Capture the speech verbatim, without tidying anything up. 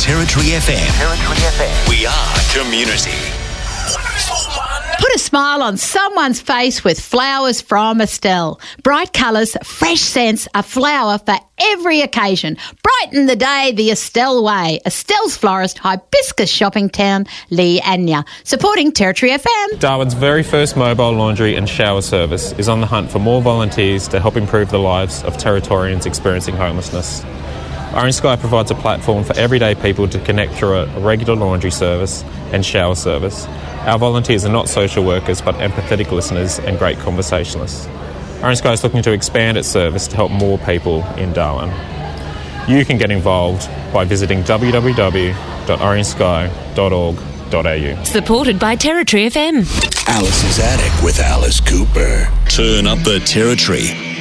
Territory F M. Territory F M. We are community. Put a smile on someone's face with flowers from Estelle. Bright colours, fresh scents, a flower for every occasion. Brighten the day the Estelle way. Estelle's Florist, Hibiscus Shopping Town, Lee Anya. Supporting Territory F M. Darwin's very first mobile laundry and shower service is on the hunt for more volunteers to help improve the lives of Territorians experiencing homelessness. Orange Sky provides a platform for everyday people to connect through a regular laundry service and shower service. Our volunteers are not social workers but empathetic listeners and great conversationalists. Orange Sky is looking to expand its service to help more people in Darwin. You can get involved by visiting w w w dot orange sky dot org dot a u. Supported by Territory F M. Alice's Attic with Alice Cooper. Turn up the Territory.